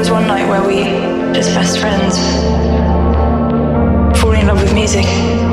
was one night where we, just best friends, falling in love with music.